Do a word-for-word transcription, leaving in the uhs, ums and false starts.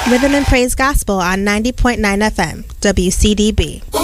Rhythm and Praise Gospel on ninety point nine F M, W C D B.